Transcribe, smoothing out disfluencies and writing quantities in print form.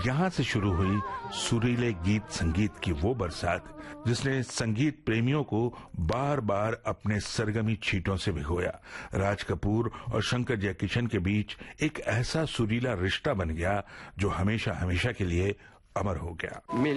यहां से शुरू हुई सुरीले गीत संगीत की वो बरसात जिसने संगीत प्रेमियों को बार बार अपने सरगमी छींटों से भिगोया। राज कपूर और शंकर जयकिशन के बीच एक ऐसा सुरीला रिश्ता बन गया जो हमेशा हमेशा के लिए अमर हो गया।